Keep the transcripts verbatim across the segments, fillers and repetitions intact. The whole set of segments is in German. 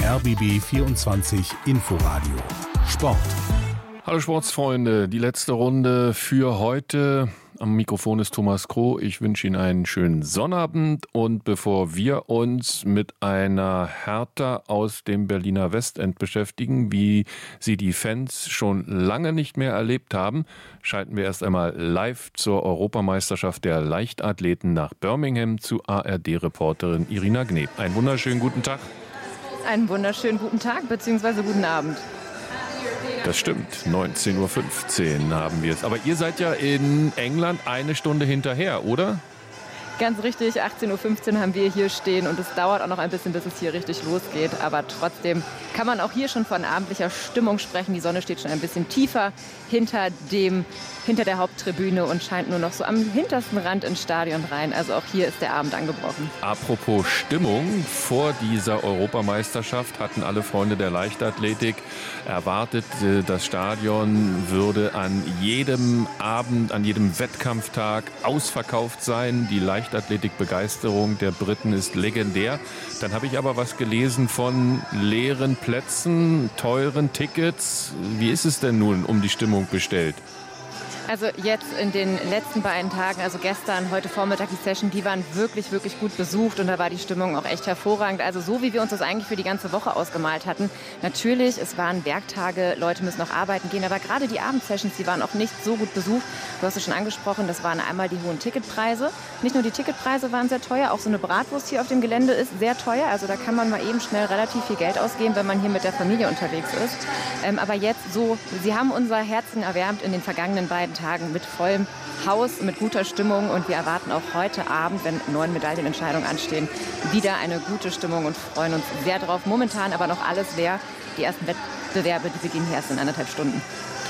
R B B vierundzwanzig Inforadio Sport. Hallo Sportsfreunde, die letzte Runde für heute. Am Mikrofon ist Thomas Kroh. Ich wünsche Ihnen einen schönen Sonnabend. Und bevor wir uns mit einer Hertha aus dem Berliner Westend beschäftigen, wie sie die Fans schon lange nicht mehr erlebt haben, schalten wir erst einmal live zur Europameisterschaft der Leichtathleten nach Birmingham zu A R D-Reporterin Irina Gneb. Einen wunderschönen guten Tag. Einen wunderschönen guten Tag bzw. guten Abend. Das stimmt, neunzehn Uhr fünfzehn haben wir es. Aber ihr seid ja in England eine Stunde hinterher, oder? Ganz richtig, achtzehn Uhr fünfzehn haben wir hier stehen und es dauert auch noch ein bisschen, bis es hier richtig losgeht. Aber trotzdem kann man auch hier schon von abendlicher Stimmung sprechen. Die Sonne steht schon ein bisschen tiefer hinter dem, hinter der Haupttribüne und scheint nur noch so am hintersten Rand ins Stadion rein. Also auch hier ist der Abend angebrochen. Apropos Stimmung, vor dieser Europameisterschaft hatten alle Freunde der Leichtathletik erwartet, das Stadion würde an jedem Abend, an jedem Wettkampftag ausverkauft sein. Die Leichtathletik-Begeisterung der Briten ist legendär. Dann habe ich aber was gelesen von leeren Plätzen, teuren Tickets. Wie ist es denn nun um die Stimmung bestellt? Also jetzt in den letzten beiden Tagen, also gestern, heute Vormittag die Session, die waren wirklich, wirklich gut besucht und da war die Stimmung auch echt hervorragend. Also so, wie wir uns das eigentlich für die ganze Woche ausgemalt hatten. Natürlich, es waren Werktage, Leute müssen noch arbeiten gehen, aber gerade die Abendsessions, die waren auch nicht so gut besucht. Du hast es schon angesprochen, das waren einmal die hohen Ticketpreise. Nicht nur die Ticketpreise waren sehr teuer, auch so eine Bratwurst hier auf dem Gelände ist sehr teuer. Also da kann man mal eben schnell relativ viel Geld ausgeben, wenn man hier mit der Familie unterwegs ist. Ähm, aber jetzt so, sie haben unser Herzen erwärmt in den vergangenen beiden Tagen mit vollem Haus, mit guter Stimmung und wir erwarten auch heute Abend, wenn neun Medaillenentscheidungen anstehen, wieder eine gute Stimmung und freuen uns sehr drauf. Momentan aber noch alles leer. Die ersten Wettbewerbe, die beginnen erst in anderthalb Stunden.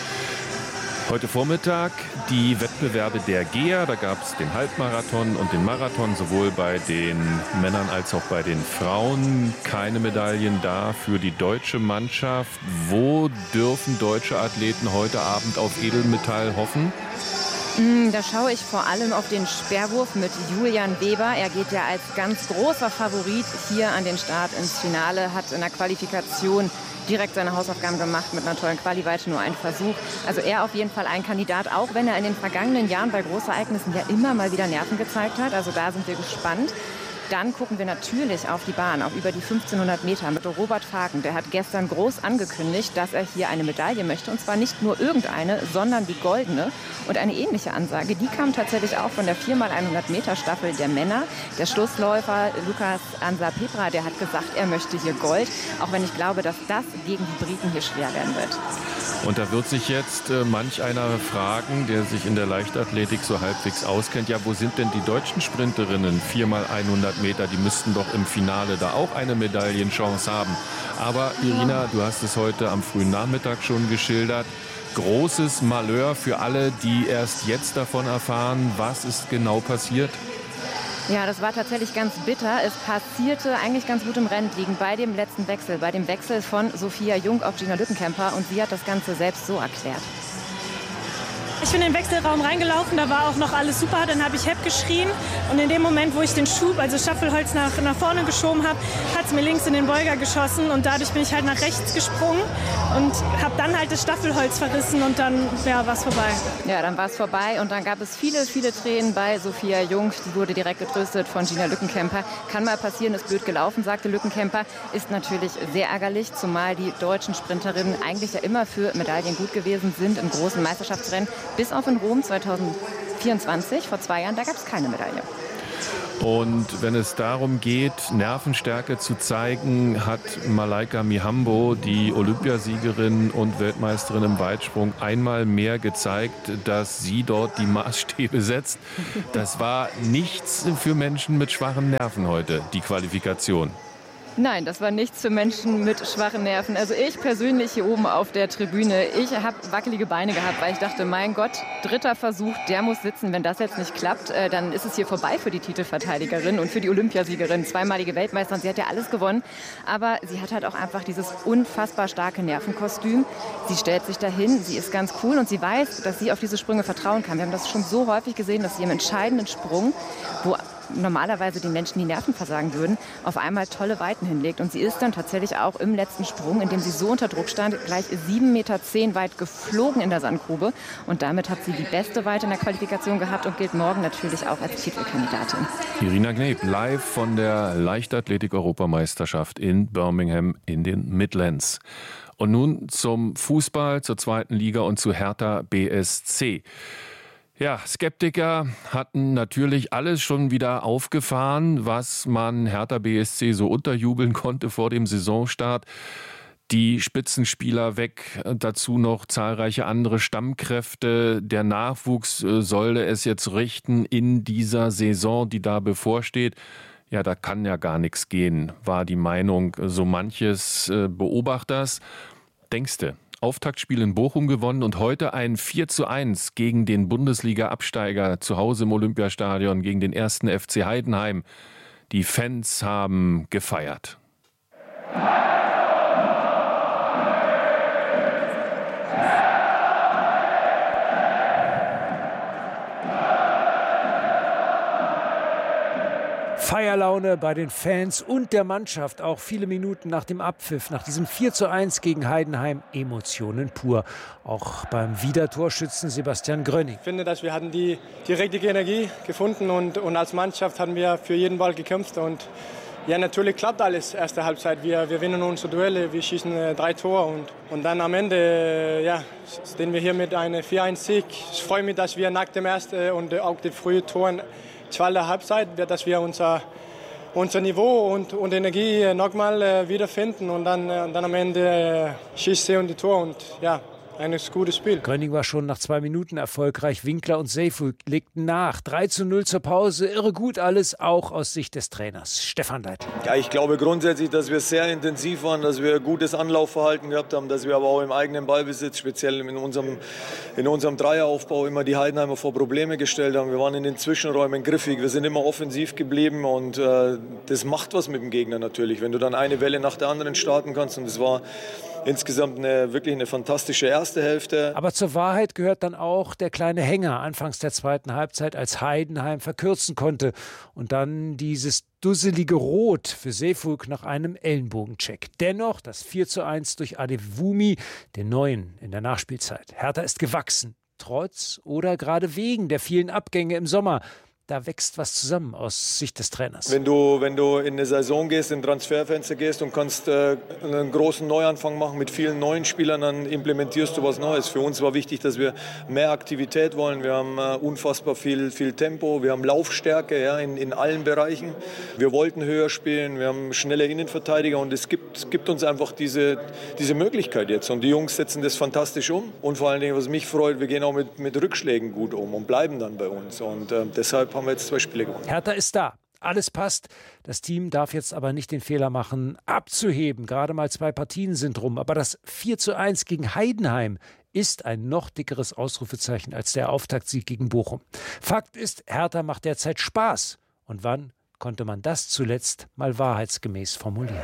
Heute Vormittag die Wettbewerbe der Geher. Da gab es den Halbmarathon und den Marathon, sowohl bei den Männern als auch bei den Frauen. Keine Medaillen da für die deutsche Mannschaft. Wo dürfen deutsche Athleten heute Abend auf Edelmetall hoffen? Da schaue ich vor allem auf den Speerwurf mit Julian Weber. Er geht ja als ganz großer Favorit hier an den Start ins Finale, hat in der Qualifikation direkt seine Hausaufgaben gemacht mit einer tollen Quali-Weite, nur ein Versuch. Also er auf jeden Fall ein Kandidat, auch wenn er in den vergangenen Jahren bei Großereignissen ja immer mal wieder Nerven gezeigt hat. Also da sind wir gespannt. Dann gucken wir natürlich auf die Bahn, auf über die fünfzehnhundert Meter mit Robert Faken. Der hat gestern groß angekündigt, dass er hier eine Medaille möchte. Und zwar nicht nur irgendeine, sondern die goldene. Und eine ähnliche Ansage, die kam tatsächlich auch von der vier mal hundert Meter Staffel der Männer. Der Schlussläufer Lukas Ansa-Pepra, der hat gesagt, er möchte hier Gold. Auch wenn ich glaube, dass das gegen die Briten hier schwer werden wird. Und da wird sich jetzt äh, manch einer fragen, der sich in der Leichtathletik so halbwegs auskennt, ja, wo sind denn die deutschen Sprinterinnen? vier mal hundert Meter, die müssten doch im Finale da auch eine Medaillenchance haben. Aber Irina, du hast es heute am frühen Nachmittag schon geschildert. Großes Malheur für alle, die erst jetzt davon erfahren. Was ist genau passiert? Ja, das war tatsächlich ganz bitter. Es passierte eigentlich ganz gut im Rennen liegen bei dem letzten Wechsel, bei dem Wechsel von Sophia Jung auf Gina Lückenkämper und sie hat das Ganze selbst so erklärt. Ich bin in den Wechselraum reingelaufen, da war auch noch alles super, dann habe ich Hepp geschrien und in dem Moment, wo ich den Schub, also Staffelholz nach, nach vorne geschoben habe, hat es mir links in den Beuger geschossen und dadurch bin ich halt nach rechts gesprungen und habe dann halt das Staffelholz verrissen und dann ja, war es vorbei. Ja, dann war es vorbei und dann gab es viele, viele Tränen bei Sophia Jung. Die wurde direkt getröstet von Gina Lückenkämper. Kann mal passieren, ist blöd gelaufen, sagte Lückenkämper. Ist natürlich sehr ärgerlich, zumal die deutschen Sprinterinnen eigentlich ja immer für Medaillen gut gewesen sind in großen Meisterschaftsrennen. Bis auf in Rom zwanzig vierundzwanzig, vor zwei Jahren, da gab es keine Medaille. Und wenn es darum geht, Nervenstärke zu zeigen, hat Malaika Mihambo, die Olympiasiegerin und Weltmeisterin im Weitsprung, einmal mehr gezeigt, dass sie dort die Maßstäbe setzt. Das war nichts für Menschen mit schwachen Nerven heute, die Qualifikation. Nein, das war nichts für Menschen mit schwachen Nerven. Also ich persönlich hier oben auf der Tribüne, ich habe wackelige Beine gehabt, weil ich dachte, mein Gott, dritter Versuch, der muss sitzen. Wenn das jetzt nicht klappt, äh, dann ist es hier vorbei für die Titelverteidigerin und für die Olympiasiegerin, zweimalige Weltmeisterin. Sie hat ja alles gewonnen, aber sie hat halt auch einfach dieses unfassbar starke Nervenkostüm. Sie stellt sich dahin, sie ist ganz cool und sie weiß, dass sie auf diese Sprünge vertrauen kann. Wir haben das schon so häufig gesehen, dass sie im entscheidenden Sprung, wo normalerweise den Menschen die Nerven versagen würden, auf einmal tolle Weiten hinlegt. Und sie ist dann tatsächlich auch im letzten Sprung, in dem sie so unter Druck stand, gleich sieben Meter zehn weit geflogen in der Sandgrube. Und damit hat sie die beste Weite in der Qualifikation gehabt und gilt morgen natürlich auch als Titelkandidatin. Irina Kneb, live von der Leichtathletik-Europameisterschaft in Birmingham in den Midlands. Und nun zum Fußball, zur zweiten Liga und zu Hertha B S C. Ja, Skeptiker hatten natürlich alles schon wieder aufgefahren, was man Hertha B S C so unterjubeln konnte vor dem Saisonstart. Die Spitzenspieler weg, dazu noch zahlreiche andere Stammkräfte. Der Nachwuchs solle es jetzt richten in dieser Saison, die da bevorsteht. Ja, da kann ja gar nichts gehen, war die Meinung so manches Beobachters. Denkste, Auftaktspiel in Bochum gewonnen und heute ein vier zu eins gegen den Bundesliga-Absteiger zu Hause im Olympiastadion gegen den ersten F C Heidenheim. Die Fans haben gefeiert. Feierlaune bei den Fans und der Mannschaft, auch viele Minuten nach dem Abpfiff, nach diesem vier zu eins gegen Heidenheim, Emotionen pur. Auch beim Wiedertorschützen Sebastian Gröning. Ich finde, dass wir hatten die, die richtige Energie gefunden und, und als Mannschaft haben wir für jeden Ball gekämpft. Und ja, natürlich klappt alles erste Halbzeit. Wir, wir gewinnen unsere Duelle, wir schießen äh, drei Tore und, und dann am Ende äh, ja, stehen wir hier mit einem vier eins Sieg. Ich freue mich, dass wir nach dem ersten und auch den frühen Toren zweite Halbzeit, dass wir unser, unser Niveau und, und Energie nochmal äh, wiederfinden und dann, äh, dann am Ende äh, schießt sie und die Tor und ja, ein gutes Spiel. Gröning war schon nach zwei Minuten erfolgreich. Winkler und Seyful legten nach. drei zu null zur Pause. Irre gut alles, auch aus Sicht des Trainers. Stefan Leitl. Ja, ich glaube grundsätzlich, dass wir sehr intensiv waren, dass wir gutes Anlaufverhalten gehabt haben, dass wir aber auch im eigenen Ballbesitz, speziell in unserem, in unserem Dreieraufbau, immer die Heidenheimer vor Probleme gestellt haben. Wir waren in den Zwischenräumen griffig. Wir sind immer offensiv geblieben und äh, das macht was mit dem Gegner natürlich, wenn du dann eine Welle nach der anderen starten kannst. Und es war insgesamt eine, wirklich eine fantastische erste Hälfte. Aber zur Wahrheit gehört dann auch der kleine Hänger anfangs der zweiten Halbzeit, als Heidenheim verkürzen konnte. Und dann dieses dusselige Rot für Seyfulk nach einem Ellenbogencheck. Dennoch das vier zu eins durch Adewumi, den Neuen in der Nachspielzeit. Hertha ist gewachsen, trotz oder gerade wegen der vielen Abgänge im Sommer. Da wächst was zusammen aus Sicht des Trainers. Wenn du, wenn du in eine Saison gehst, in ein Transferfenster gehst und kannst äh, einen großen Neuanfang machen mit vielen neuen Spielern, dann implementierst du was Neues. Für uns war wichtig, dass wir mehr Aktivität wollen. Wir haben äh, unfassbar viel, viel Tempo, wir haben Laufstärke, ja, in, in allen Bereichen. Wir wollten höher spielen, wir haben schnelle Innenverteidiger und es gibt, gibt uns einfach diese, diese Möglichkeit jetzt. Und die Jungs setzen das fantastisch um. Und vor allen Dingen, was mich freut, wir gehen auch mit, mit Rückschlägen gut um und bleiben dann bei uns. Und äh, deshalb haben wir jetzt zwei Spiele gewonnen. Hertha ist da. Alles passt. Das Team darf jetzt aber nicht den Fehler machen, abzuheben. Gerade mal zwei Partien sind rum. Aber das vier zu eins gegen Heidenheim ist ein noch dickeres Ausrufezeichen als der Auftaktsieg gegen Bochum. Fakt ist, Hertha macht derzeit Spaß. Und wann konnte man das zuletzt mal wahrheitsgemäß formulieren?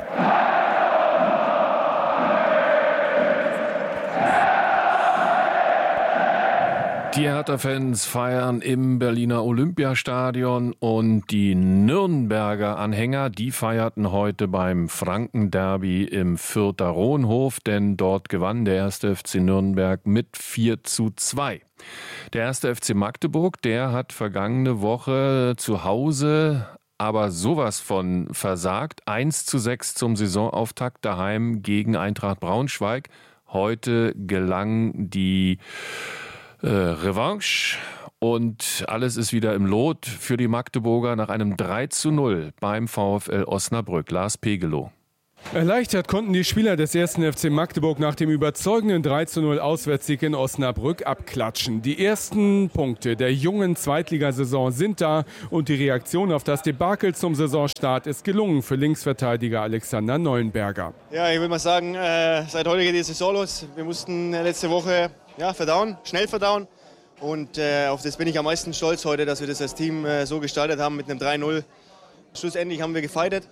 Die Hertha-Fans feiern im Berliner Olympiastadion und die Nürnberger Anhänger, die feierten heute beim Franken-Derby im Fürther Rohnhof, denn dort gewann der erste F C Nürnberg mit vier zu zwei. Der erste F C Magdeburg, der hat vergangene Woche zu Hause aber sowas von versagt. eins zu sechs zum Saisonauftakt daheim gegen Eintracht Braunschweig. Heute gelang die Äh, Revanche und alles ist wieder im Lot für die Magdeburger nach einem drei zu null beim VfL Osnabrück. Lars Pegelow. Erleichtert konnten die Spieler des ersten F C Magdeburg nach dem überzeugenden drei zu null Auswärtssieg in Osnabrück abklatschen. Die ersten Punkte der jungen Zweitligasaison sind da und die Reaktion auf das Debakel zum Saisonstart ist gelungen für Linksverteidiger Alexander Neuenberger. Ja, ich will mal sagen, äh, seit heute geht die Saison los. Wir mussten letzte Woche ja, verdauen, schnell verdauen. Und äh, auf das bin ich am meisten stolz heute, dass wir das als Team äh, so gestaltet haben mit einem drei null. Schlussendlich haben wir gefightet.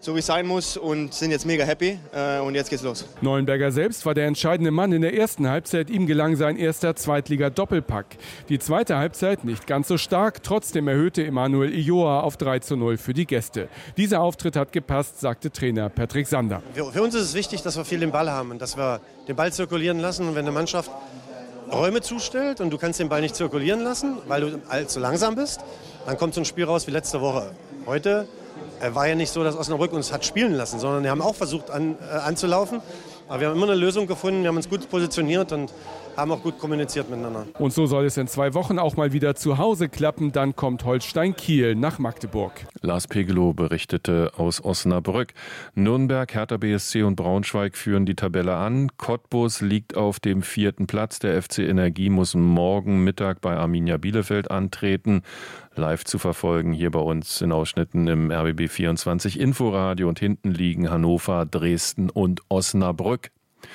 so wie es sein muss und sind jetzt mega happy äh, und jetzt geht's los. Neuenberger selbst war der entscheidende Mann in der ersten Halbzeit. Ihm gelang sein erster Zweitliga-Doppelpack. Die zweite Halbzeit nicht ganz so stark, trotzdem erhöhte Emanuel Ijoa auf drei zu null für die Gäste. Dieser Auftritt hat gepasst, sagte Trainer Patrick Sander. Für, für uns ist es wichtig, dass wir viel den Ball haben und dass wir den Ball zirkulieren lassen. Und wenn eine Mannschaft Räume zustellt und du kannst den Ball nicht zirkulieren lassen, weil du allzu langsam bist, dann kommt so ein Spiel raus wie letzte Woche. Heute äh, war ja nicht so, dass Osnabrück uns hat spielen lassen, sondern wir haben auch versucht an, äh, anzulaufen. Aber wir haben immer eine Lösung gefunden, wir haben uns gut positioniert und haben auch gut kommuniziert miteinander. Und so soll es in zwei Wochen auch mal wieder zu Hause klappen. Dann kommt Holstein Kiel nach Magdeburg. Lars Pegelow berichtete aus Osnabrück. Nürnberg, Hertha B S C und Braunschweig führen die Tabelle an. Cottbus liegt auf dem vierten Platz. Der F C Energie muss morgen Mittag bei Arminia Bielefeld antreten. Live zu verfolgen hier bei uns in Ausschnitten im R B B vierundzwanzig Inforadio. Und hinten liegen Hannover, Dresden und Osnabrück.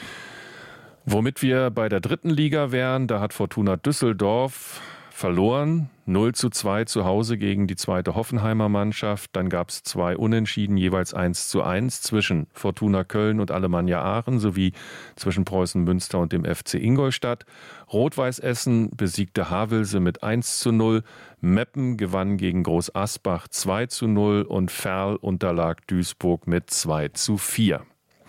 Womit wir bei der dritten Liga wären, da hat Fortuna Düsseldorf verloren, null zu zwei zu Hause gegen die zweite Hoffenheimer Mannschaft. Dann gab es zwei Unentschieden, jeweils eins zu eins zwischen Fortuna Köln und Alemannia Aachen sowie zwischen Preußen Münster und dem F C Ingolstadt. Rot-Weiß Essen besiegte Havelse mit eins zu null. Meppen gewann gegen Groß Asbach zwei zu null und Verl unterlag Duisburg mit zwei zu vier.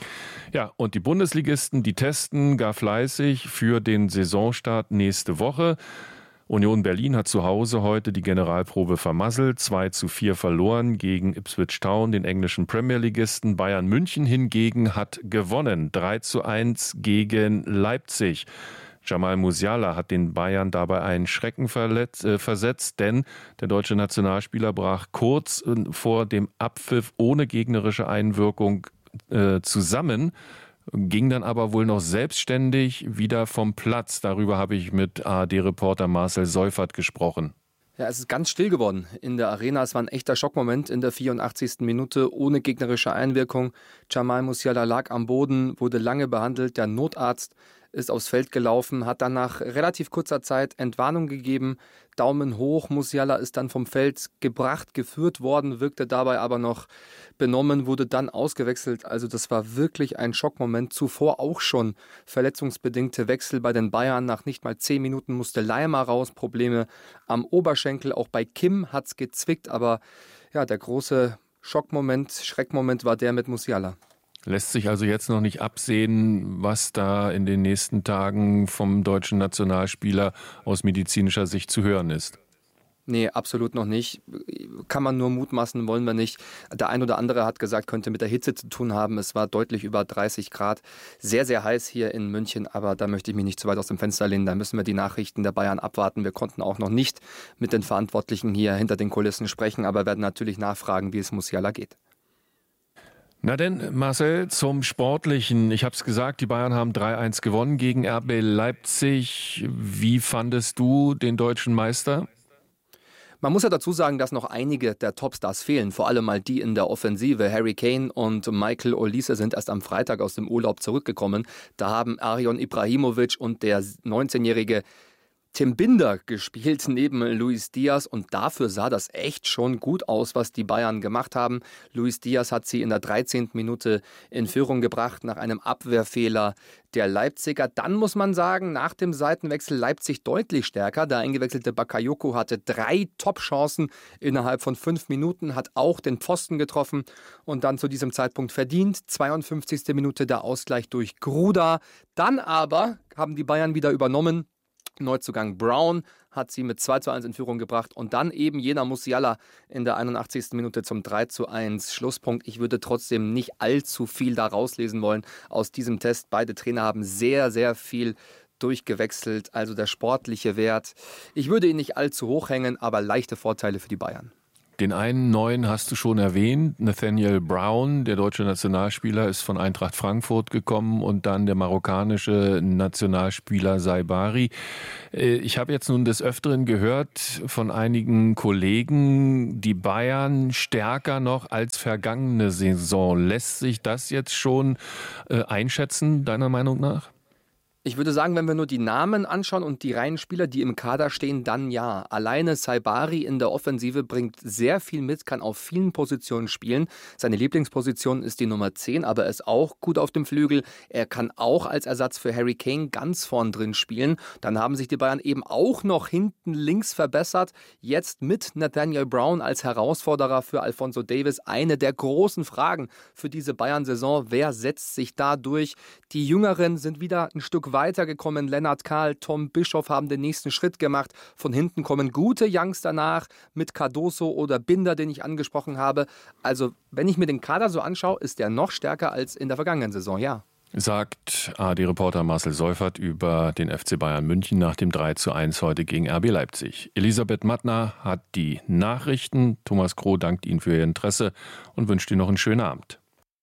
Ja, und die Bundesligisten, die testen gar fleißig für den Saisonstart nächste Woche. Union Berlin hat zu Hause heute die Generalprobe vermasselt, zwei zu vier verloren gegen Ipswich Town, den englischen Premier-Ligisten. Bayern München hingegen hat gewonnen, drei zu eins gegen Leipzig. Jamal Musiala hat den Bayern dabei einen Schrecken verletzt, äh, versetzt, denn der deutsche Nationalspieler brach kurz äh, vor dem Abpfiff ohne gegnerische Einwirkung zusammen, ging dann aber wohl noch selbstständig wieder vom Platz. Darüber habe ich mit A R D-Reporter Marcel Seufert gesprochen. Ja, es ist ganz still geworden in der Arena. Es war ein echter Schockmoment in der vierundachtzigsten Minute ohne gegnerische Einwirkung. Jamal Musiala lag am Boden, wurde lange behandelt. Der Notarzt ist aufs Feld gelaufen, hat dann nach relativ kurzer Zeit Entwarnung gegeben. Daumen hoch, Musiala ist dann vom Feld gebracht, geführt worden, wirkte dabei aber noch benommen, wurde dann ausgewechselt. Also das war wirklich ein Schockmoment. Zuvor auch schon verletzungsbedingte Wechsel bei den Bayern. Nach nicht mal zehn Minuten musste Leimer raus, Probleme am Oberschenkel. Auch bei Kim hat es gezwickt, aber ja, der große Schockmoment, Schreckmoment war der mit Musiala. Lässt sich also jetzt noch nicht absehen, was da in den nächsten Tagen vom deutschen Nationalspieler aus medizinischer Sicht zu hören ist? Nee, absolut noch nicht. Kann man nur mutmaßen, wollen wir nicht. Der ein oder andere hat gesagt, könnte mit der Hitze zu tun haben. Es war deutlich über dreißig Grad. Sehr, sehr heiß hier in München, aber da möchte ich mich nicht zu weit aus dem Fenster lehnen. Da müssen wir die Nachrichten der Bayern abwarten. Wir konnten auch noch nicht mit den Verantwortlichen hier hinter den Kulissen sprechen, aber werden natürlich nachfragen, wie es Musiala geht. Na denn, Marcel, zum Sportlichen. Ich habe es gesagt, die Bayern haben drei eins gewonnen gegen R B Leipzig. Wie fandest du den deutschen Meister? Man muss ja dazu sagen, dass noch einige der Topstars fehlen, vor allem mal die in der Offensive. Harry Kane und Michael Olise sind erst am Freitag aus dem Urlaub zurückgekommen. Da haben Arion Ibrahimovic und der neunzehnjährige Tim Binder gespielt neben Luis Diaz und dafür sah das echt schon gut aus, was die Bayern gemacht haben. Luis Diaz hat sie in der dreizehnten Minute in Führung gebracht nach einem Abwehrfehler der Leipziger. Dann muss man sagen, nach dem Seitenwechsel Leipzig deutlich stärker. Der eingewechselte Bakayoko hatte drei Top-Chancen innerhalb von fünf Minuten, hat auch den Pfosten getroffen und dann zu diesem Zeitpunkt verdient. zweiundfünfzigste Minute der Ausgleich durch Gruda. Dann aber haben die Bayern wieder übernommen. Neuzugang Brown hat sie mit zwei zu eins in Führung gebracht und dann eben jener Musiala in der einundachtzigsten Minute zum drei zu eins Schlusspunkt. Ich würde trotzdem nicht allzu viel da rauslesen wollen aus diesem Test. Beide Trainer haben sehr, sehr viel durchgewechselt, also der sportliche Wert. Ich würde ihn nicht allzu hoch hängen, aber leichte Vorteile für die Bayern. Den einen neuen hast du schon erwähnt, Nathaniel Brown, der deutsche Nationalspieler, ist von Eintracht Frankfurt gekommen und dann der marokkanische Nationalspieler Saibari. Ich habe jetzt nun des Öfteren gehört von einigen Kollegen, die Bayern stärker noch als vergangene Saison. Lässt sich das jetzt schon einschätzen, deiner Meinung nach? Ich würde sagen, wenn wir nur die Namen anschauen und die reinen Spieler, die im Kader stehen, dann ja. Alleine Saibari in der Offensive bringt sehr viel mit, kann auf vielen Positionen spielen. Seine Lieblingsposition ist die Nummer zehn, aber er ist auch gut auf dem Flügel. Er kann auch als Ersatz für Harry Kane ganz vorn drin spielen. Dann haben sich die Bayern eben auch noch hinten links verbessert. Jetzt mit Nathaniel Brown als Herausforderer für Alphonso Davies. Eine der großen Fragen für diese Bayern-Saison. Wer setzt sich da durch? Die Jüngeren sind wieder ein Stück weitergekommen. Lennart Kahl, Tom Bischoff haben den nächsten Schritt gemacht. Von hinten kommen gute Youngster nach mit Cardoso oder Binder, den ich angesprochen habe. Also, wenn ich mir den Kader so anschaue, ist der noch stärker als in der vergangenen Saison, ja. Sagt A R D-Reporter Marcel Seufert über den F C Bayern München nach dem drei zu eins heute gegen R B Leipzig. Elisabeth Mattner hat die Nachrichten. Thomas Kroh dankt Ihnen für Ihr Interesse und wünscht Ihnen noch einen schönen Abend.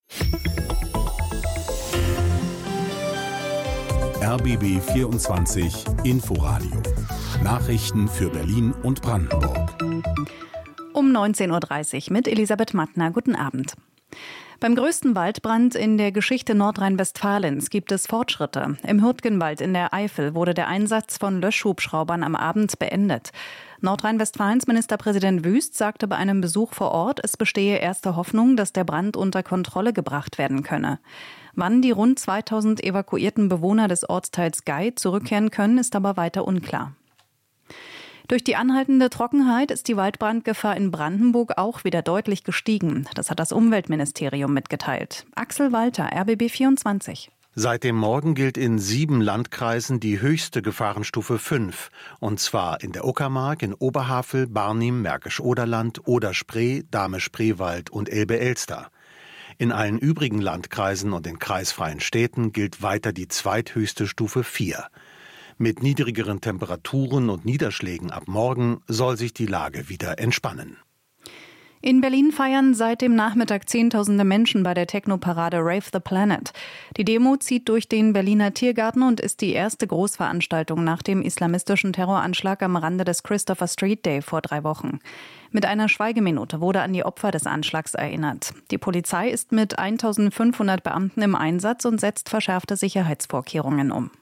R B B vierundzwanzig Inforadio. Nachrichten für Berlin und Brandenburg. Um neunzehn Uhr dreißig mit Elisabeth Mattner. Guten Abend. Beim größten Waldbrand in der Geschichte Nordrhein-Westfalens gibt es Fortschritte. Im Hürtgenwald in der Eifel wurde der Einsatz von Löschhubschraubern am Abend beendet. Nordrhein-Westfalens Ministerpräsident Wüst sagte bei einem Besuch vor Ort, es bestehe erste Hoffnung, dass der Brand unter Kontrolle gebracht werden könne. Wann die rund zweitausend evakuierten Bewohner des Ortsteils Gei zurückkehren können, ist aber weiter unklar. Durch die anhaltende Trockenheit ist die Waldbrandgefahr in Brandenburg auch wieder deutlich gestiegen. Das hat das Umweltministerium mitgeteilt. Axel Walter, R B B vierundzwanzig. Seit dem Morgen gilt in sieben Landkreisen die höchste Gefahrenstufe fünf. Und zwar in der Uckermark, in Oberhavel, Barnim, Märkisch-Oderland, Oder-Spree, Dahme-Spreewald und Elbe-Elster. In allen übrigen Landkreisen und in kreisfreien Städten gilt weiter die zweithöchste Stufe vier. Mit niedrigeren Temperaturen und Niederschlägen ab morgen soll sich die Lage wieder entspannen. In Berlin feiern seit dem Nachmittag Zehntausende Menschen bei der Techno-Parade Rave the Planet. Die Demo zieht durch den Berliner Tiergarten und ist die erste Großveranstaltung nach dem islamistischen Terroranschlag am Rande des Christopher Street Day vor drei Wochen. Mit einer Schweigeminute wurde an die Opfer des Anschlags erinnert. Die Polizei ist mit eintausendfünfhundert Beamten im Einsatz und setzt verschärfte Sicherheitsvorkehrungen um.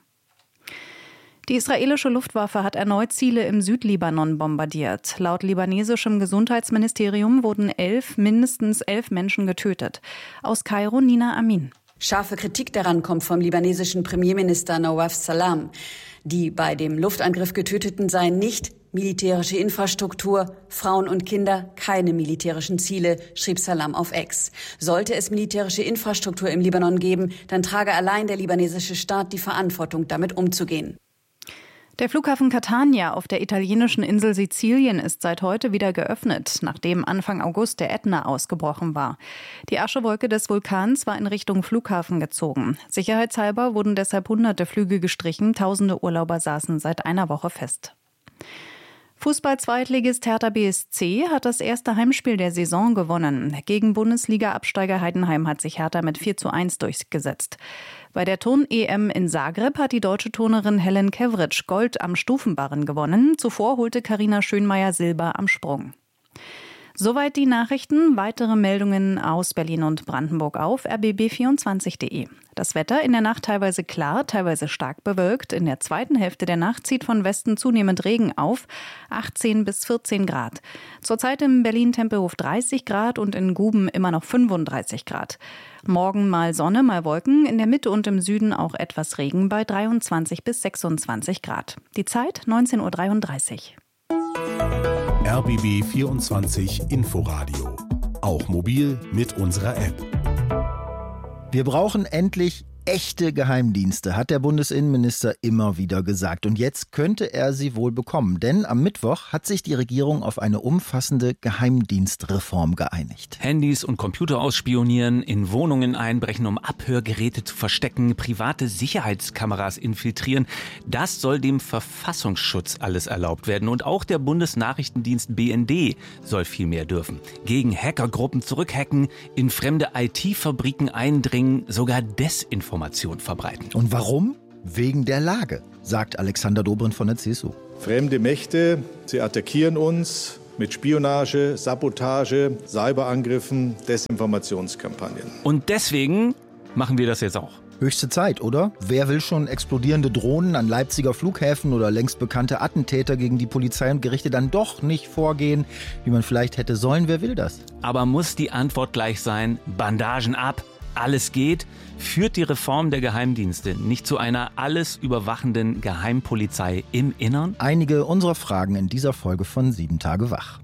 Die israelische Luftwaffe hat erneut Ziele im Südlibanon bombardiert. Laut libanesischem Gesundheitsministerium wurden elf, mindestens elf Menschen getötet. Aus Kairo Nina Amin. Scharfe Kritik daran kommt vom libanesischen Premierminister Nawaf Salam. Die bei dem Luftangriff Getöteten seien nicht militärische Infrastruktur, Frauen und Kinder, keine militärischen Ziele, schrieb Salam auf X. Sollte es militärische Infrastruktur im Libanon geben, dann trage allein der libanesische Staat die Verantwortung, damit umzugehen. Der Flughafen Catania auf der italienischen Insel Sizilien ist seit heute wieder geöffnet, nachdem Anfang August der Ätna ausgebrochen war. Die Aschewolke des Vulkans war in Richtung Flughafen gezogen. Sicherheitshalber wurden deshalb hunderte Flüge gestrichen, tausende Urlauber saßen seit einer Woche fest. Fußball-Zweitligist Hertha B S C hat das erste Heimspiel der Saison gewonnen. Gegen Bundesliga-Absteiger Heidenheim hat sich Hertha mit vier zu eins durchgesetzt. Bei der Turn-E M in Zagreb hat die deutsche Turnerin Helen Kevric Gold am Stufenbarren gewonnen. Zuvor holte Carina Schönmeier Silber am Sprung. Soweit die Nachrichten. Weitere Meldungen aus Berlin und Brandenburg auf r b b vierundzwanzig punkt de. Das Wetter in der Nacht teilweise klar, teilweise stark bewölkt. In der zweiten Hälfte der Nacht zieht von Westen zunehmend Regen auf, achtzehn bis vierzehn Grad. Zurzeit in Berlin-Tempelhof dreißig Grad und in Guben immer noch fünfunddreißig Grad. Morgen mal Sonne, mal Wolken, in der Mitte und im Süden auch etwas Regen bei dreiundzwanzig bis sechsundzwanzig Grad. Die Zeit neunzehn Uhr dreiunddreißig. R B B vierundzwanzig Inforadio. Auch mobil mit unserer App. Wir brauchen endlich echte Geheimdienste, hat der Bundesinnenminister immer wieder gesagt. Und jetzt könnte er sie wohl bekommen. Denn am Mittwoch hat sich die Regierung auf eine umfassende Geheimdienstreform geeinigt. Handys und Computer ausspionieren, in Wohnungen einbrechen, um Abhörgeräte zu verstecken, private Sicherheitskameras infiltrieren. Das soll dem Verfassungsschutz alles erlaubt werden. Und auch der Bundesnachrichtendienst B N D soll viel mehr dürfen. Gegen Hackergruppen zurückhacken, in fremde I T-Fabriken eindringen, sogar Desinformation verbreiten. Und warum? Wegen der Lage, sagt Alexander Dobrindt von der C S U. Fremde Mächte, sie attackieren uns mit Spionage, Sabotage, Cyberangriffen, Desinformationskampagnen. Und deswegen machen wir das jetzt auch. Höchste Zeit, oder? Wer will schon explodierende Drohnen an Leipziger Flughäfen oder längst bekannte Attentäter gegen die Polizei und Gerichte dann doch nicht vorgehen, wie man vielleicht hätte sollen? Wer will das? Aber muss die Antwort gleich sein, Bandagen ab, alles geht? Führt die Reform der Geheimdienste nicht zu einer alles überwachenden Geheimpolizei im Innern? Einige unserer Fragen in dieser Folge von Sieben Tage Wach.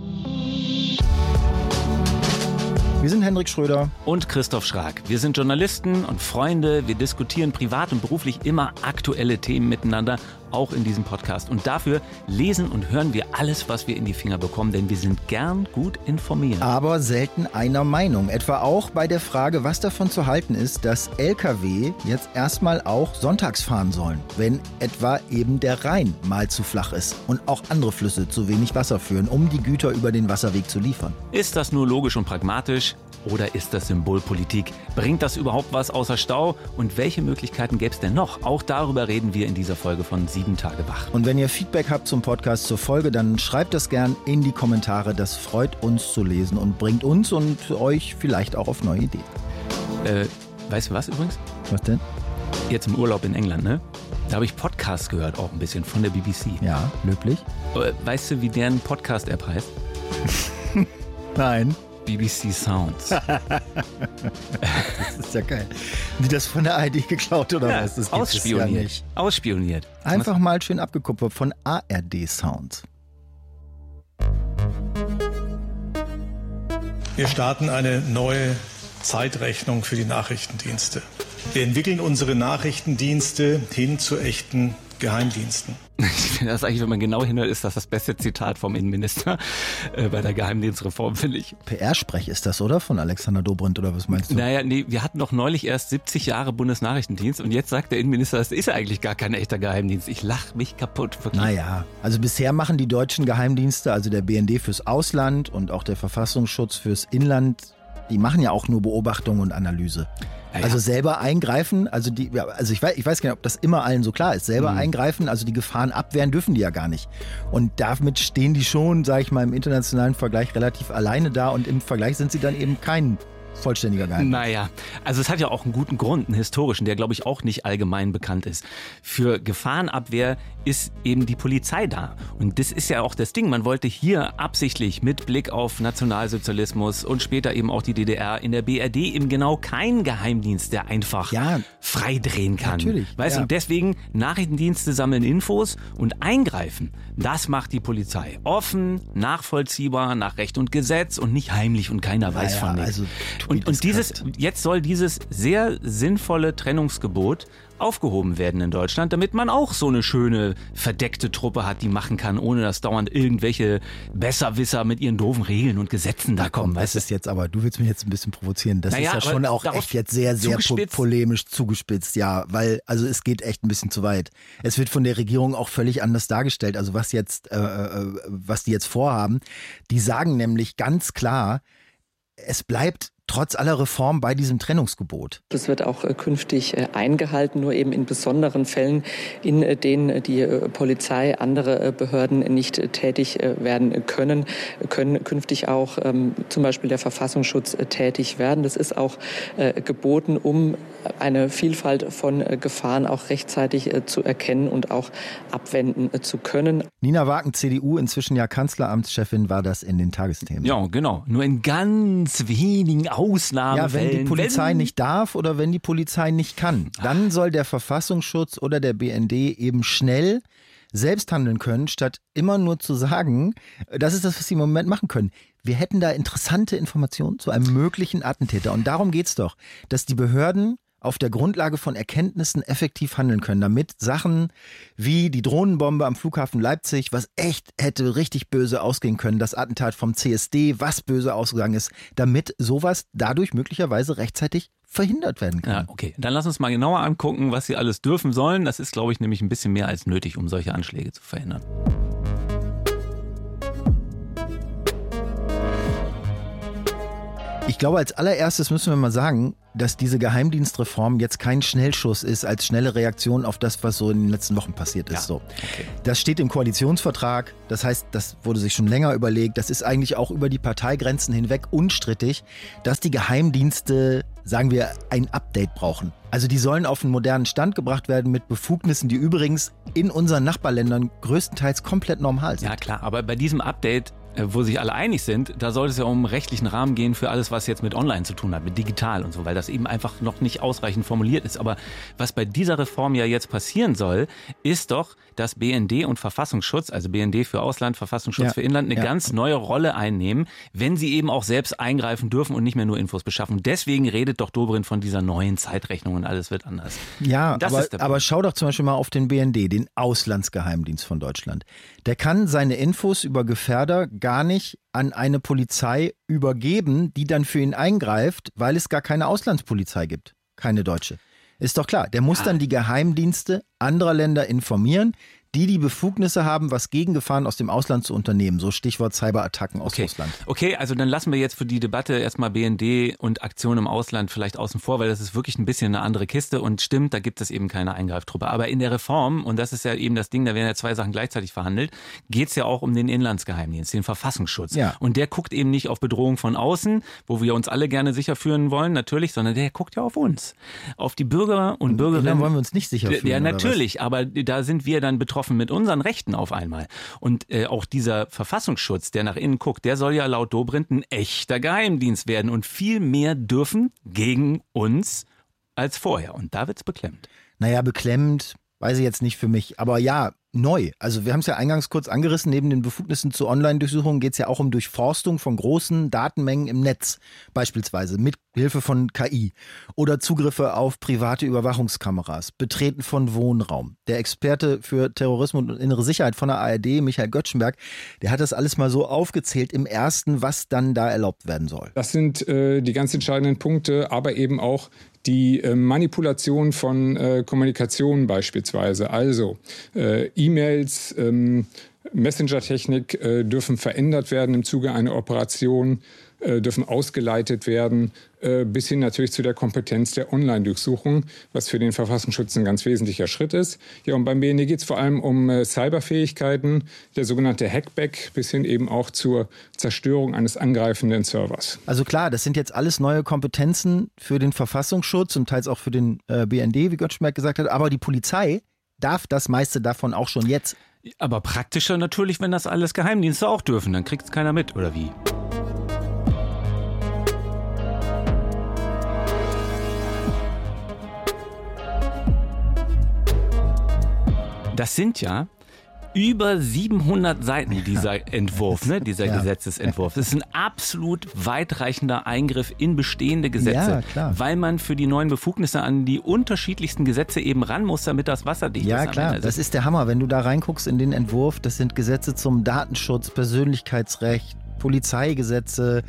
Wir sind Hendrik Schröder und Christoph Schrag. Wir sind Journalisten und Freunde. Wir diskutieren privat und beruflich immer aktuelle Themen miteinander, auch in diesem Podcast. Und dafür lesen und hören wir alles, was wir in die Finger bekommen, denn wir sind gern gut informiert. Aber selten einer Meinung. Etwa auch bei der Frage, was davon zu halten ist, dass L K W jetzt erstmal auch sonntags fahren sollen, wenn etwa eben der Rhein mal zu flach ist und auch andere Flüsse zu wenig Wasser führen, um die Güter über den Wasserweg zu liefern. Ist das nur logisch und pragmatisch? Oder ist das Symbolpolitik? Bringt das überhaupt was außer Stau? Und welche Möglichkeiten gäbe es denn noch? Auch darüber reden wir in dieser Folge von Sieben Tage Wach. Und wenn ihr Feedback habt zum Podcast zur Folge, dann schreibt das gern in die Kommentare. Das freut uns zu lesen und bringt uns und euch vielleicht auch auf neue Ideen. Äh, weißt du was übrigens? Was denn? Jetzt im Urlaub in England, ne? Da habe ich Podcasts gehört, auch ein bisschen von der B B C. Ja, löblich. Weißt du, wie deren Podcast-App heißt? Nein. B B C Sounds. Das ist ja geil. Haben die das von der I D geklaut oder ja, was? Das ausspioniert. Ja nicht. Ausspioniert. Einfach mal schön abgekupfert von A R D Sounds. Wir starten eine neue Zeitrechnung für die Nachrichtendienste. Wir entwickeln unsere Nachrichtendienste hin zu echten Geheimdiensten. Das eigentlich, wenn man genau hinhört, ist das das beste Zitat vom Innenminister äh, bei der Geheimdienstreform, finde ich. P R-Sprech ist das, oder? Von Alexander Dobrindt, oder was meinst du? Naja, nee, wir hatten doch neulich erst siebzig Jahre Bundesnachrichtendienst und jetzt sagt der Innenminister, das ist eigentlich gar kein echter Geheimdienst. Ich lach mich kaputt. Wirklich. Naja, also bisher machen die deutschen Geheimdienste, also der B N D fürs Ausland und auch der Verfassungsschutz fürs Inland, die machen ja auch nur Beobachtung und Analyse. Ja, ja. Also selber eingreifen, also die, also ich weiß, ich weiß gar nicht, ob das immer allen so klar ist. Selber mhm. eingreifen, also die Gefahren abwehren dürfen die ja gar nicht. Und damit stehen die schon, sage ich mal, im internationalen Vergleich relativ alleine da und im Vergleich sind sie dann eben kein vollständiger Geheimdienst. Naja, also es hat ja auch einen guten Grund, einen historischen, der glaube ich auch nicht allgemein bekannt ist. Für Gefahrenabwehr ist eben die Polizei da. Und das ist ja auch das Ding. Man wollte hier absichtlich mit Blick auf Nationalsozialismus und später eben auch die D D R in der B R D eben genau keinen Geheimdienst, der einfach ja, freidrehen kann. Natürlich. Weißt du, ja. und deswegen Nachrichtendienste sammeln Infos und eingreifen. Das macht die Polizei. Offen, nachvollziehbar, nach Recht und Gesetz und nicht heimlich und keiner weiß naja, von nichts. Also, und und dieses, jetzt soll dieses sehr sinnvolle Trennungsgebot aufgehoben werden in Deutschland, damit man auch so eine schöne verdeckte Truppe hat, die machen kann, ohne dass dauernd irgendwelche Besserwisser mit ihren doofen Regeln und Gesetzen da kommen. Das ist jetzt aber, du willst mich jetzt ein bisschen provozieren. Das naja, ist ja schon auch echt jetzt sehr, sehr zugespitzt. polemisch zugespitzt, ja, weil, also es geht echt ein bisschen zu weit. Es wird von der Regierung auch völlig anders dargestellt. Also was jetzt, äh, was die jetzt vorhaben, die sagen nämlich ganz klar, es bleibt trotz aller Reform bei diesem Trennungsgebot. Das wird auch äh, künftig äh, eingehalten, nur eben in besonderen Fällen, in äh, denen die äh, Polizei, andere äh, Behörden nicht äh, tätig äh, werden können, können künftig auch ähm, zum Beispiel der Verfassungsschutz äh, tätig werden. Das ist auch äh, geboten, um eine Vielfalt von äh, Gefahren auch rechtzeitig äh, zu erkennen und auch abwenden äh, zu können. Nina Wagen, C D U, inzwischen ja Kanzleramtschefin, war das in den Tagesthemen. Ja, genau. Nur in ganz wenigen Ausnahmefällen. Ja, wenn die Polizei wenn nicht darf oder wenn die Polizei nicht kann, dann soll der Verfassungsschutz oder der B N D eben schnell selbst handeln können, statt immer nur zu sagen, das ist das, was sie im Moment machen können. Wir hätten da interessante Informationen zu einem möglichen Attentäter. Und darum geht's doch, dass die Behörden auf der Grundlage von Erkenntnissen effektiv handeln können, damit Sachen wie die Drohnenbombe am Flughafen Leipzig, was echt hätte richtig böse ausgehen können, das Attentat vom C S D, was böse ausgegangen ist, damit sowas dadurch möglicherweise rechtzeitig verhindert werden kann. Ja, okay. Dann lass uns mal genauer angucken, was sie alles dürfen sollen. Das ist, glaube ich, nämlich ein bisschen mehr als nötig, um solche Anschläge zu verhindern. Ich glaube, als allererstes müssen wir mal sagen, dass diese Geheimdienstreform jetzt kein Schnellschuss ist als schnelle Reaktion auf das, was so in den letzten Wochen passiert ist. Ja, so. Okay. Das steht im Koalitionsvertrag, das heißt, das wurde sich schon länger überlegt, das ist eigentlich auch über die Parteigrenzen hinweg unstrittig, dass die Geheimdienste sagen wir, ein Update brauchen. Also die sollen auf einen modernen Stand gebracht werden mit Befugnissen, die übrigens in unseren Nachbarländern größtenteils komplett normal sind. Ja klar, aber bei diesem Update, wo sich alle einig sind, da sollte es ja um rechtlichen Rahmen gehen für alles, was jetzt mit Online zu tun hat, mit digital und so, weil das eben einfach noch nicht ausreichend formuliert ist. Aber was bei dieser Reform ja jetzt passieren soll, ist doch, dass B N D und Verfassungsschutz, also B N D für Ausland, Verfassungsschutz ja, für Inland, eine ja. ganz neue Rolle einnehmen, wenn sie eben auch selbst eingreifen dürfen und nicht mehr nur Infos beschaffen. Deswegen redet doch Dobrindt von dieser neuen Zeitrechnung und alles wird anders. Ja, das aber, aber schau doch zum Beispiel mal auf den B N D, den Auslandsgeheimdienst von Deutschland. Der kann seine Infos über Gefährder gar nicht an eine Polizei übergeben, die dann für ihn eingreift, weil es gar keine Auslandspolizei gibt. Keine deutsche. Ist doch klar, der muss ja. dann die Geheimdienste anderer Länder informieren, die die Befugnisse haben, was gegen Gefahren aus dem Ausland zu unternehmen. So Stichwort Cyberattacken aus okay. Russland. Okay, also dann lassen wir jetzt für die Debatte erstmal B N D und Aktionen im Ausland vielleicht außen vor, weil das ist wirklich ein bisschen eine andere Kiste und stimmt, da gibt es eben keine Eingreiftruppe. Aber in der Reform, und das ist ja eben das Ding, da werden ja zwei Sachen gleichzeitig verhandelt, geht es ja auch um den Inlandsgeheimdienst, den Verfassungsschutz. Ja. Und der guckt eben nicht auf Bedrohung von außen, wo wir uns alle gerne sicher führen wollen, natürlich, sondern der guckt ja auf uns. Auf die Bürger und Bürgerinnen. Dann wollen wir uns nicht sicher fühlen. Ja, natürlich, aber da sind wir dann betroffen mit unseren Rechten auf einmal. Und äh, auch dieser Verfassungsschutz, der nach innen guckt, der soll ja laut Dobrindt ein echter Geheimdienst werden und viel mehr dürfen gegen uns als vorher. Und da wird's beklemmt. Naja, beklemmt, weiß ich jetzt nicht für mich. Aber ja, neu. Also wir haben es ja eingangs kurz angerissen, neben den Befugnissen zur Online-Durchsuchung geht es ja auch um Durchforstung von großen Datenmengen im Netz, beispielsweise mit Hilfe von K I oder Zugriffe auf private Überwachungskameras, Betreten von Wohnraum. Der Experte für Terrorismus und innere Sicherheit von der A R D, Michael Göttschenberg, der hat das alles mal so aufgezählt im ersten, was dann da erlaubt werden soll. Das sind äh, die ganz entscheidenden Punkte, aber eben auch die äh, Manipulation von äh, Kommunikation beispielsweise. Also äh, E-Mails, ähm, Messenger-Technik äh, dürfen verändert werden im Zuge einer Operation, äh, dürfen ausgeleitet werden, äh, bis hin natürlich zu der Kompetenz der Online-Durchsuchung, was für den Verfassungsschutz ein ganz wesentlicher Schritt ist. Ja, und beim B N D geht es vor allem um äh, Cyberfähigkeiten, der sogenannte Hackback, bis hin eben auch zur Zerstörung eines angreifenden Servers. Also klar, das sind jetzt alles neue Kompetenzen für den Verfassungsschutz und teils auch für den äh, B N D, wie Göttschenberg gesagt hat, aber die Polizei darf das meiste davon auch schon jetzt. Aber praktischer natürlich, wenn das alles Geheimdienste auch dürfen, dann kriegt es keiner mit, oder wie? Das sind ja über siebenhundert Seiten dieser Entwurf, ne, dieser ja. Gesetzesentwurf. Das ist ein absolut weitreichender Eingriff in bestehende Gesetze, ja, klar. weil man für die neuen Befugnisse an die unterschiedlichsten Gesetze eben ran muss, damit das wasserdicht ja, ist. Ja klar, das ist der Hammer. Wenn du da reinguckst in den Entwurf, das sind Gesetze zum Datenschutz, Persönlichkeitsrecht, Polizeigesetze,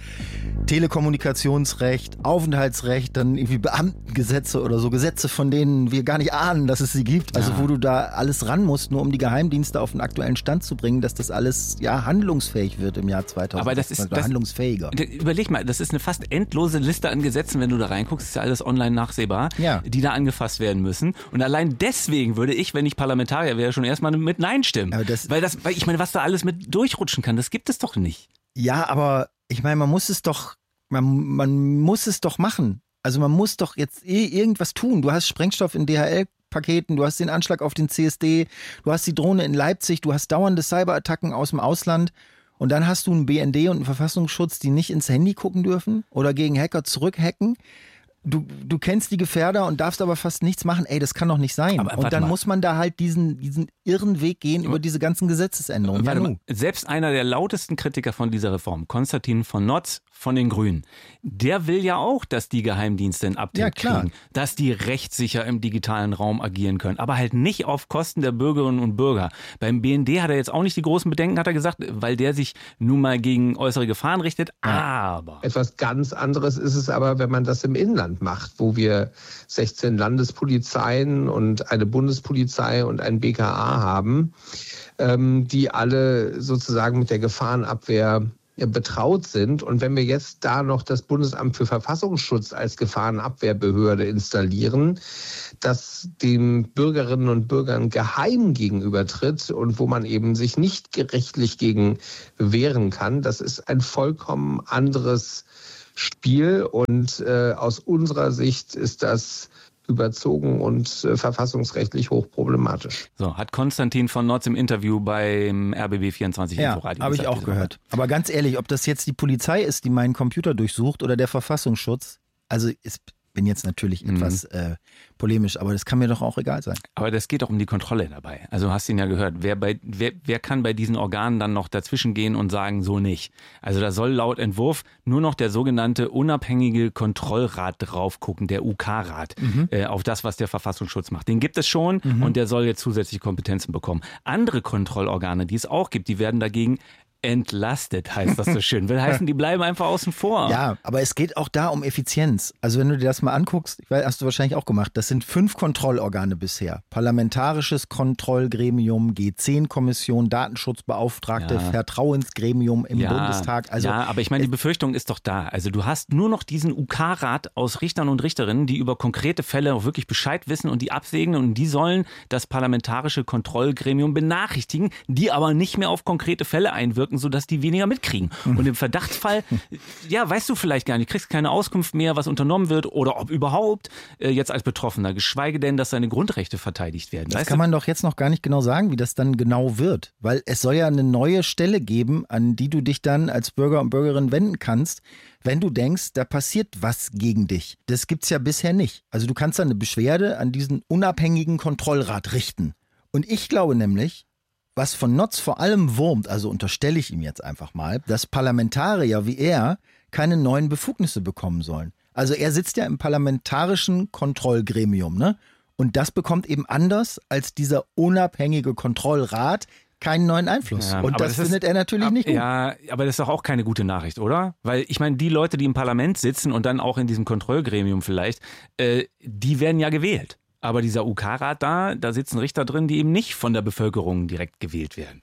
Telekommunikationsrecht, Aufenthaltsrecht, dann irgendwie Beamtengesetze oder so, Gesetze, von denen wir gar nicht ahnen, dass es sie gibt. Also ja. wo du da alles ran musst, nur um die Geheimdienste auf den aktuellen Stand zu bringen, dass das alles ja handlungsfähig wird im Jahr zweitausend. Aber das ist das, handlungsfähiger. Überleg mal, das ist eine fast endlose Liste an Gesetzen, wenn du da reinguckst, ist ja alles online nachsehbar, ja. die da angefasst werden müssen. Und allein deswegen würde ich, wenn ich Parlamentarier wäre, schon erstmal mit Nein stimmen. Aber das, weil das, weil ich meine, was da alles mit durchrutschen kann, das gibt es doch nicht. Ja, aber ich meine, man muss es doch, man, man muss es doch machen. Also man muss doch jetzt irgendwas tun. Du hast Sprengstoff in D H L-Paketen, du hast den Anschlag auf den C S D, du hast die Drohne in Leipzig, du hast dauernde Cyberattacken aus dem Ausland und dann hast du einen B N D und einen Verfassungsschutz, die nicht ins Handy gucken dürfen oder gegen Hacker zurückhacken. Du, du kennst die Gefährder und darfst aber fast nichts machen. Ey, das kann doch nicht sein. Aber, und dann mal. muss man da halt diesen, diesen irren Weg gehen über diese ganzen Gesetzesänderungen. Warte mal. Selbst einer der lautesten Kritiker von dieser Reform, Konstantin von Notz von den Grünen, der will ja auch, dass die Geheimdienste ein Update ja, klar. kriegen, dass die rechtssicher im digitalen Raum agieren können, aber halt nicht auf Kosten der Bürgerinnen und Bürger. Beim B N D hat er jetzt auch nicht die großen Bedenken, hat er gesagt, weil der sich nun mal gegen äußere Gefahren richtet, aber... Etwas ganz anderes ist es aber, wenn man das im Inland macht, wo wir sechzehn Landespolizeien und eine Bundespolizei und ein B K A haben, ähm, die alle sozusagen mit der Gefahrenabwehr betraut sind. Und wenn wir jetzt da noch das Bundesamt für Verfassungsschutz als Gefahrenabwehrbehörde installieren, das den Bürgerinnen und Bürgern geheim gegenübertritt und wo man eben sich nicht rechtlich gegen wehren kann, das ist ein vollkommen anderes Spiel. Und äh, aus unserer Sicht ist das überzogen und äh, verfassungsrechtlich hochproblematisch. So, hat Konstantin von Notz im Interview beim R B B vierundzwanzig ja, Inforadio habe ich auch gehört. Woche. Aber ganz ehrlich, ob das jetzt die Polizei ist, die meinen Computer durchsucht oder der Verfassungsschutz, also ist bin jetzt natürlich Mhm. etwas äh, polemisch, aber das kann mir doch auch egal sein. Aber das geht doch um die Kontrolle dabei. Also du hast ihn ja gehört. Wer, bei, wer, wer kann bei diesen Organen dann noch dazwischen gehen und sagen, so nicht? Also da soll laut Entwurf nur noch der sogenannte unabhängige Kontrollrat drauf gucken, der U K-Rat, Mhm. äh, auf das, was der Verfassungsschutz macht. Den gibt es schon Mhm. und der soll jetzt zusätzliche Kompetenzen bekommen. Andere Kontrollorgane, die es auch gibt, die werden dagegen entlastet, heißt das so schön. Will heißen, die bleiben einfach außen vor. Ja, aber es geht auch da um Effizienz. Also wenn du dir das mal anguckst, ich weiß, hast du wahrscheinlich auch gemacht, das sind fünf Kontrollorgane bisher. Parlamentarisches Kontrollgremium, G zehn Kommission, Datenschutzbeauftragte, Ja. Vertrauensgremium im ja, Bundestag. Also ja, aber ich meine, die Befürchtung ist doch da. Also du hast nur noch diesen U K-Rat aus Richtern und Richterinnen, die über konkrete Fälle auch wirklich Bescheid wissen und die absegnen und die sollen das parlamentarische Kontrollgremium benachrichtigen, die aber nicht mehr auf konkrete Fälle einwirken, sodass die weniger mitkriegen. Und im Verdachtsfall, ja, weißt du vielleicht gar nicht, kriegst keine Auskunft mehr, was unternommen wird oder ob überhaupt äh, jetzt als Betroffener, geschweige denn, dass seine Grundrechte verteidigt werden. Das Weißt kann du? man doch jetzt noch gar nicht genau sagen, wie das dann genau wird. Weil es soll ja eine neue Stelle geben, an die du dich dann als Bürger und Bürgerin wenden kannst, wenn du denkst, da passiert was gegen dich. Das gibt's ja bisher nicht. Also du kannst dann eine Beschwerde an diesen unabhängigen Kontrollrat richten. Und ich glaube nämlich, was von Notz vor allem wurmt, also unterstelle ich ihm jetzt einfach mal, dass Parlamentarier wie er keine neuen Befugnisse bekommen sollen. Also er sitzt ja im parlamentarischen Kontrollgremium, ne? Und das bekommt eben anders als dieser unabhängige Kontrollrat keinen neuen Einfluss. Ja, und aber das, das findet ist, er natürlich ab, nicht gut. Ja, aber das ist doch auch keine gute Nachricht, oder? Weil ich meine, die Leute, die im Parlament sitzen und dann auch in diesem Kontrollgremium vielleicht, äh, die werden ja gewählt. Aber dieser U K-Rat da, da sitzen Richter drin, die eben nicht von der Bevölkerung direkt gewählt werden.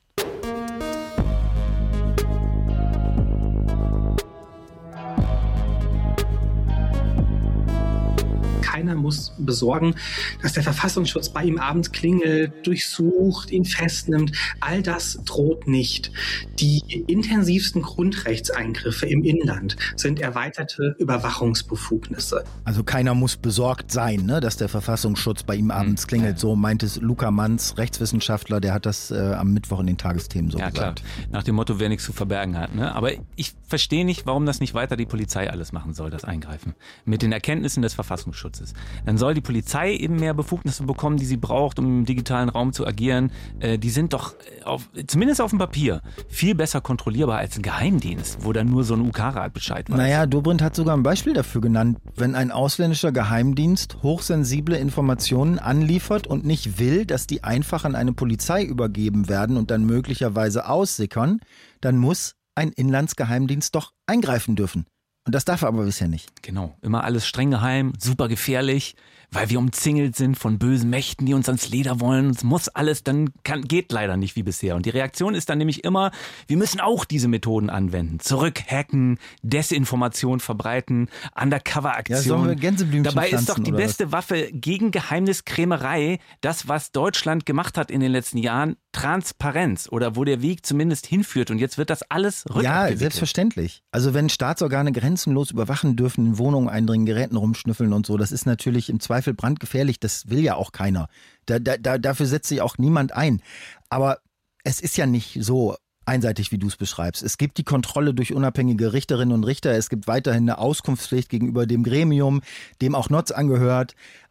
Keiner muss besorgen, dass der Verfassungsschutz bei ihm abends klingelt, durchsucht, ihn festnimmt. All das droht nicht. Die intensivsten Grundrechtseingriffe im Inland sind erweiterte Überwachungsbefugnisse. Also keiner muss besorgt sein, ne, dass der Verfassungsschutz bei ihm abends hm, klingelt. Ja. So meint es Luca Manz, Rechtswissenschaftler, der hat das äh, am Mittwoch in den Tagesthemen so ja, gesagt. Klar. Nach dem Motto, wer nichts zu verbergen hat. Ne? Aber ich verstehe nicht, warum das nicht weiter die Polizei alles machen soll, das Eingreifen. Mit den Erkenntnissen des Verfassungsschutzes. Dann soll die Polizei eben mehr Befugnisse bekommen, die sie braucht, um im digitalen Raum zu agieren. Äh, die sind doch, auf, zumindest auf dem Papier, viel besser kontrollierbar als ein Geheimdienst, wo dann nur so ein U K-Rat Bescheid weiß. Naja, Dobrindt hat sogar ein Beispiel dafür genannt. Wenn ein ausländischer Geheimdienst hochsensible Informationen anliefert und nicht will, dass die einfach an eine Polizei übergeben werden und dann möglicherweise aussickern, dann muss ein Inlandsgeheimdienst doch eingreifen dürfen. Und das darf er aber bisher nicht. Genau, immer alles streng geheim, super gefährlich, weil wir umzingelt sind von bösen Mächten, die uns ans Leder wollen. Es muss alles, dann kann, geht leider nicht wie bisher. Und die Reaktion ist dann nämlich immer, wir müssen auch diese Methoden anwenden. Zurückhacken, Desinformation verbreiten, Undercover-Aktionen. Ja, sollen wir Gänseblümchen Dabei ist doch die oder beste was? Waffe gegen Geheimniskrämerei, das, was Deutschland gemacht hat in den letzten Jahren, Transparenz oder wo der Weg zumindest hinführt. Und jetzt wird das alles rückabgewickelt. Ja, selbstverständlich. Also wenn Staatsorgane grenzenlos überwachen dürfen, in Wohnungen eindringen, Geräten rumschnüffeln und so, das ist natürlich im Zweifel brandgefährlich. Das will ja auch keiner. Da, da, da, dafür setzt sich auch niemand ein. Aber es ist ja nicht so einseitig, wie du es beschreibst. Es gibt die Kontrolle durch unabhängige Richterinnen und Richter. Es gibt weiterhin eine Auskunftspflicht gegenüber dem Gremium, dem auch Notz angehört.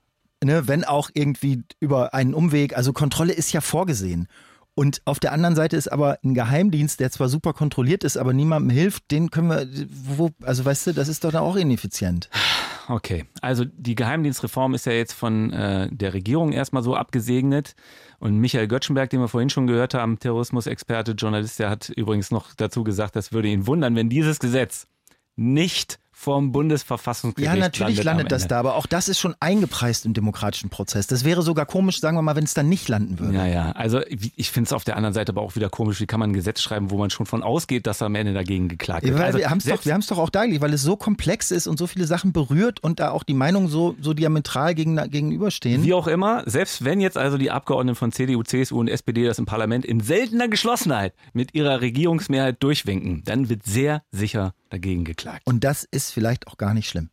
Ne, wenn auch irgendwie über einen Umweg. Also Kontrolle ist ja vorgesehen. Und auf der anderen Seite ist aber ein Geheimdienst, der zwar super kontrolliert ist, aber niemandem hilft, den können wir, wo, also weißt du, das ist doch dann auch ineffizient. Okay, also die Geheimdienstreform ist ja jetzt von äh, der Regierung erstmal so abgesegnet. Und Michael Göttschenberg, den wir vorhin schon gehört haben, Terrorismusexperte, Journalist, der hat übrigens noch dazu gesagt, das würde ihn wundern, wenn dieses Gesetz nicht vom Bundesverfassungsgericht Ja, natürlich landet, landet das da, aber auch das ist schon eingepreist im demokratischen Prozess. Das wäre sogar komisch, sagen wir mal, wenn es dann nicht landen würde. Ja, ja, also ich finde es auf der anderen Seite aber auch wieder komisch, wie kann man ein Gesetz schreiben, wo man schon von ausgeht, dass am Ende dagegen geklagt wird. Ja, weil also wir haben es doch, wir haben es doch auch dargelegt, weil es so komplex ist und so viele Sachen berührt und da auch die Meinungen so, so diametral gegen, gegenüberstehen. Wie auch immer, selbst wenn jetzt also die Abgeordneten von C D U, C S U und S P D das im Parlament in seltener Geschlossenheit mit ihrer Regierungsmehrheit durchwinken, dann wird sehr sicher dagegen geklagt. Und das ist vielleicht auch gar nicht schlimm.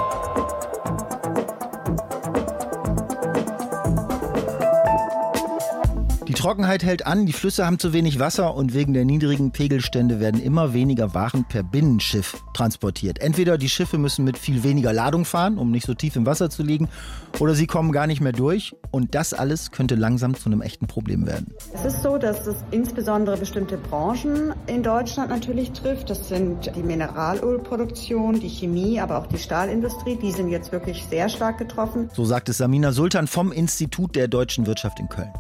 Die Trockenheit hält an, die Flüsse haben zu wenig Wasser und wegen der niedrigen Pegelstände werden immer weniger Waren per Binnenschiff transportiert. Entweder die Schiffe müssen mit viel weniger Ladung fahren, um nicht so tief im Wasser zu liegen, oder sie kommen gar nicht mehr durch und das alles könnte langsam zu einem echten Problem werden. Es ist so, dass es insbesondere bestimmte Branchen in Deutschland natürlich trifft. Das sind die Mineralölproduktion, die Chemie, aber auch die Stahlindustrie. Die sind jetzt wirklich sehr stark getroffen. So sagt es Samina Sultan vom Institut der deutschen Wirtschaft in Köln.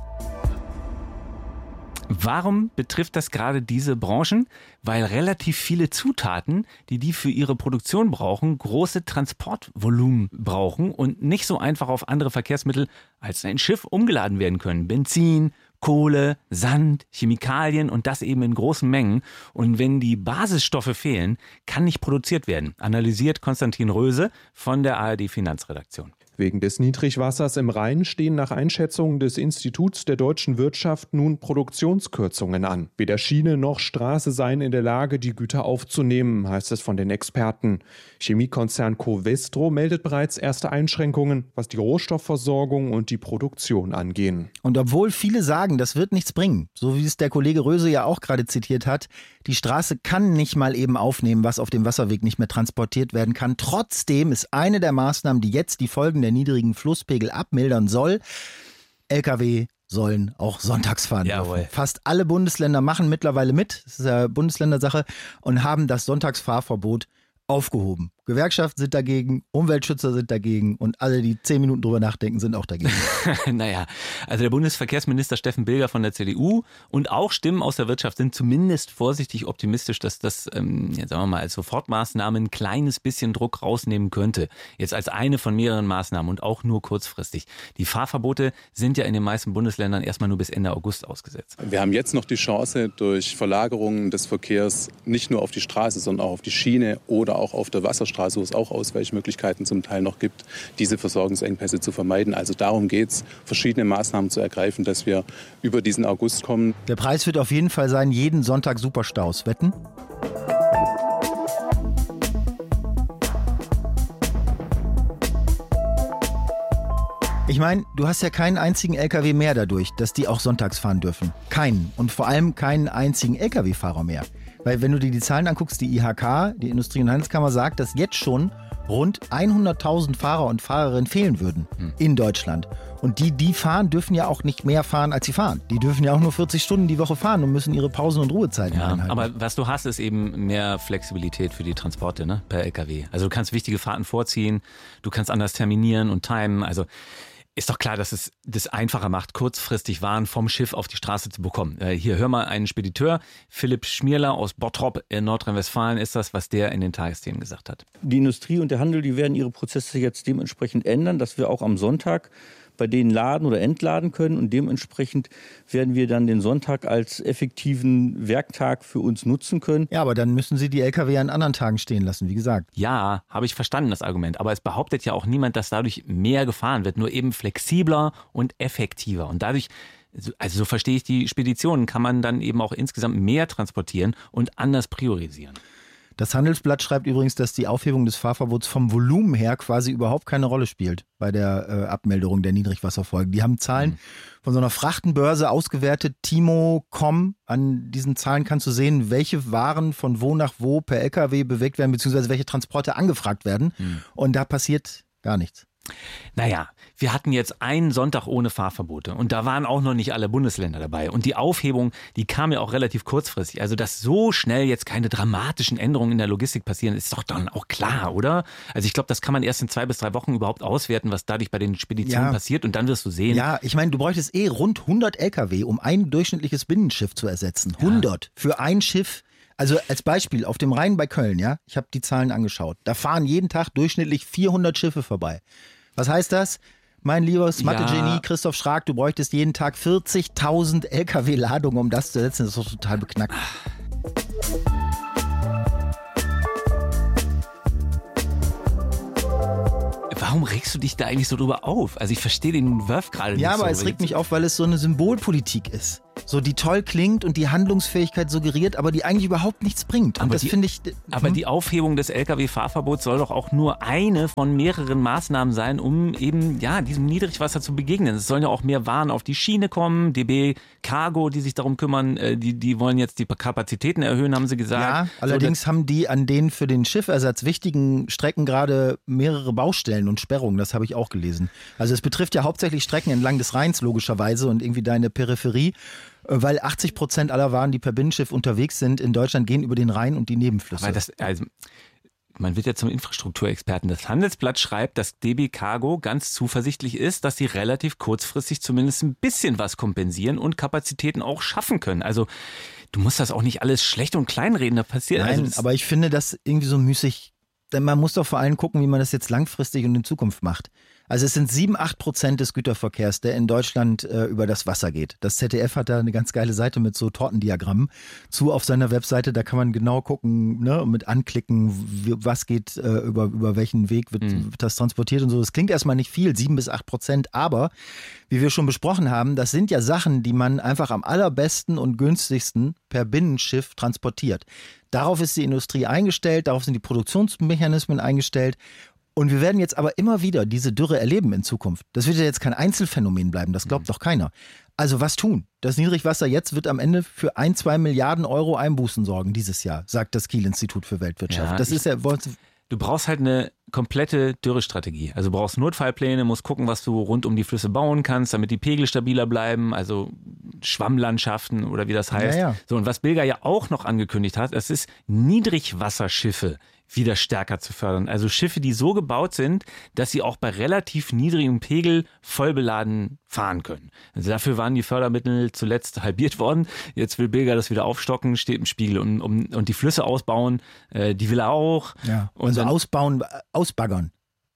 Warum betrifft das gerade diese Branchen? Weil relativ viele Zutaten, die die für ihre Produktion brauchen, große Transportvolumen brauchen und nicht so einfach auf andere Verkehrsmittel als ein Schiff umgeladen werden können. Benzin, Kohle, Sand, Chemikalien und das eben in großen Mengen. Und wenn die Basisstoffe fehlen, kann nicht produziert werden, analysiert Konstantin Röse von der A R D Finanzredaktion. Wegen des Niedrigwassers im Rhein stehen nach Einschätzungen des Instituts der deutschen Wirtschaft nun Produktionskürzungen an. Weder Schiene noch Straße seien in der Lage, die Güter aufzunehmen, heißt es von den Experten. Chemiekonzern Covestro meldet bereits erste Einschränkungen, was die Rohstoffversorgung und die Produktion angehen. Und obwohl viele sagen, das wird nichts bringen, so wie es der Kollege Röse ja auch gerade zitiert hat, die Straße kann nicht mal eben aufnehmen, was auf dem Wasserweg nicht mehr transportiert werden kann. Trotzdem ist eine der Maßnahmen, die jetzt die Folgen der niedrigen Flusspegel abmildern soll, L K W sollen auch sonntags fahren dürfen. Fast alle Bundesländer machen mittlerweile mit, das ist ja Bundesländersache, und haben das Sonntagsfahrverbot aufgehoben. Gewerkschaften sind dagegen, Umweltschützer sind dagegen und alle, die zehn Minuten drüber nachdenken, sind auch dagegen. Naja, also der Bundesverkehrsminister Steffen Bilger von der C D U und auch Stimmen aus der Wirtschaft sind zumindest vorsichtig optimistisch, dass das, ähm, ja, sagen wir mal, als Sofortmaßnahme ein kleines bisschen Druck rausnehmen könnte. Jetzt als eine von mehreren Maßnahmen und auch nur kurzfristig. Die Fahrverbote sind ja in den meisten Bundesländern erstmal nur bis Ende August ausgesetzt. Wir haben jetzt noch die Chance, durch Verlagerungen des Verkehrs nicht nur auf die Straße, sondern auch auf die Schiene oder auch auf der Wasserstraße, wo es auch Ausweichmöglichkeiten zum Teil noch gibt, diese Versorgungsengpässe zu vermeiden. Also darum geht es, verschiedene Maßnahmen zu ergreifen, dass wir über diesen August kommen. Der Preis wird auf jeden Fall sein, jeden Sonntag Superstaus. Wetten? Ich meine, du hast ja keinen einzigen L K W mehr dadurch, dass die auch sonntags fahren dürfen. Keinen. Und vor allem keinen einzigen L K W-Fahrer mehr. Weil wenn du dir die Zahlen anguckst, die I H K, die Industrie- und Handelskammer, sagt, dass jetzt schon rund hunderttausend Fahrer und Fahrerinnen fehlen würden hm. in Deutschland. Und die, die fahren, dürfen ja auch nicht mehr fahren, als sie fahren. Die dürfen ja auch nur vierzig Stunden die Woche fahren und müssen ihre Pausen und Ruhezeiten ja, einhalten. Aber was du hast, ist eben mehr Flexibilität für die Transporte, ne, per L K W. Also du kannst wichtige Fahrten vorziehen, du kannst anders terminieren und timen. Also ist doch klar, dass es das einfacher macht, kurzfristig Waren vom Schiff auf die Straße zu bekommen. Äh, hier, hör mal einen Spediteur, Philipp Schmierler aus Bottrop in Nordrhein-Westfalen ist das, was der in den Tagesthemen gesagt hat. Die Industrie und der Handel, die werden ihre Prozesse jetzt dementsprechend ändern, dass wir auch am Sonntag bei denen laden oder entladen können und dementsprechend werden wir dann den Sonntag als effektiven Werktag für uns nutzen können. Ja, aber dann müssen Sie die L K W an anderen Tagen stehen lassen, wie gesagt. Ja, habe ich verstanden, das Argument. Aber es behauptet ja auch niemand, dass dadurch mehr gefahren wird, nur eben flexibler und effektiver. Und dadurch, also so verstehe ich die Speditionen, kann man dann eben auch insgesamt mehr transportieren und anders priorisieren. Das Handelsblatt schreibt übrigens, dass die Aufhebung des Fahrverbots vom Volumen her quasi überhaupt keine Rolle spielt bei der äh, Abmilderung der Niedrigwasserfolgen. Die haben Zahlen mhm. von so einer Frachtenbörse ausgewertet, Timo Punkt com. An diesen Zahlen kannst du sehen, welche Waren von wo nach wo per L K W bewegt werden, beziehungsweise welche Transporte angefragt werden. Mhm. Und da passiert gar nichts. Naja, wir hatten jetzt einen Sonntag ohne Fahrverbote und da waren auch noch nicht alle Bundesländer dabei. Und die Aufhebung, die kam ja auch relativ kurzfristig. Also, dass so schnell jetzt keine dramatischen Änderungen in der Logistik passieren, ist doch dann auch klar, oder? Also ich glaube, das kann man erst in zwei bis drei Wochen überhaupt auswerten, was dadurch bei den Speditionen ja. passiert und dann wirst du sehen. Ja, ich meine, du bräuchtest eh rund hundert L K W, um ein durchschnittliches Binnenschiff zu ersetzen. Ja. hundert für ein Schiff. Also als Beispiel, auf dem Rhein bei Köln, ja, ich habe die Zahlen angeschaut, da fahren jeden Tag durchschnittlich vierhundert Schiffe vorbei. Was heißt das? Mein liebes Mathe-Genie ja. Christoph Schrag, du bräuchtest jeden Tag vierzigtausend L K W-Ladungen, um das zu setzen. Das ist doch total beknackt. Warum regst du dich da eigentlich so drüber auf? Also ich verstehe den Wurf gerade nicht. Ja, aber so es regt mich auf, weil es so eine Symbolpolitik ist. So, die toll klingt und die Handlungsfähigkeit suggeriert, aber die eigentlich überhaupt nichts bringt. Und aber das finde ich. Hm? Aber die Aufhebung des L K W-Fahrverbots soll doch auch nur eine von mehreren Maßnahmen sein, um eben ja diesem Niedrigwasser zu begegnen. Es sollen ja auch mehr Waren auf die Schiene kommen. D B Cargo, die sich darum kümmern, die, die wollen jetzt die Kapazitäten erhöhen, haben sie gesagt. Ja, allerdings so, haben die an den für den Schiffersatz wichtigen Strecken gerade mehrere Baustellen und Sperrungen. Das habe ich auch gelesen. Also es betrifft ja hauptsächlich Strecken entlang des Rheins logischerweise und irgendwie deine Peripherie. Weil achtzig Prozent aller Waren, die per Binnenschiff unterwegs sind in Deutschland, gehen über den Rhein und die Nebenflüsse. Aber das, also, man wird ja zum Infrastrukturexperten. Das Handelsblatt schreibt, dass D B Cargo ganz zuversichtlich ist, dass sie relativ kurzfristig zumindest ein bisschen was kompensieren und Kapazitäten auch schaffen können. Also du musst das auch nicht alles schlecht und kleinreden, da passiert. Nein, also aber ich finde das irgendwie so müßig. Denn man muss doch vor allem gucken, wie man das jetzt langfristig und in Zukunft macht. Also es sind sieben, acht Prozent des Güterverkehrs, der in Deutschland äh, über das Wasser geht. Das Z D F hat da eine ganz geile Seite mit so Tortendiagrammen zu auf seiner Webseite. Da kann man genau gucken, ne, mit anklicken, wie, was geht äh, über, über welchen Weg wird, mhm. wird das transportiert und so. Das klingt erstmal nicht viel, sieben bis acht Prozent, aber wie wir schon besprochen haben, das sind ja Sachen, die man einfach am allerbesten und günstigsten per Binnenschiff transportiert. Darauf ist die Industrie eingestellt, darauf sind die Produktionsmechanismen eingestellt. Und wir werden jetzt aber immer wieder diese Dürre erleben in Zukunft. Das wird ja jetzt kein Einzelfenomen bleiben, das glaubt mhm. doch keiner. Also was tun? Das Niedrigwasser jetzt wird am Ende für ein, zwei Milliarden Euro Einbußen sorgen dieses Jahr, sagt das Kiel-Institut für Weltwirtschaft. Ja, das ist ja... Du brauchst halt eine komplette Dürrestrategie. Also du brauchst Notfallpläne, musst gucken, was du rund um die Flüsse bauen kannst, damit die Pegel stabiler bleiben, also Schwammlandschaften oder wie das heißt. Ja, ja. So, und was Bilger ja auch noch angekündigt hat, das ist Niedrigwasserschiffe wieder stärker zu fördern. Also Schiffe, die so gebaut sind, dass sie auch bei relativ niedrigem Pegel vollbeladen fahren können. Also dafür waren die Fördermittel zuletzt halbiert worden. Jetzt will Bilger das wieder aufstocken, steht im Spiegel. Und, um, und die Flüsse ausbauen, äh, die will er auch. Ja, und also dann, ausbauen, ausbaggern.